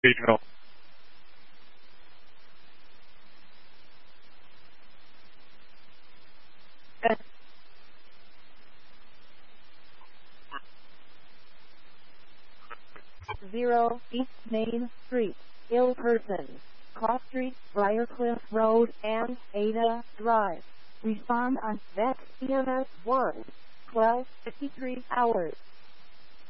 Regional. 0 East Main Street, Ilperson, Cross Street, Briarcliff Road, and Ada Drive. Respond on VEX EMS 1, 12:53 hours.